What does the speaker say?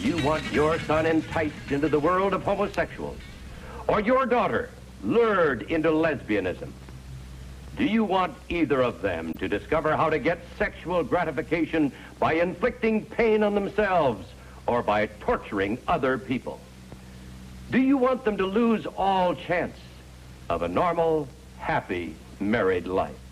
you want your son enticed into the world of homosexuals, or your daughter lured into lesbianism? Do you want either of them to discover how to get sexual gratification by inflicting pain on themselves or by torturing other people? Do you want them to lose all chance of a normal, happy, married life?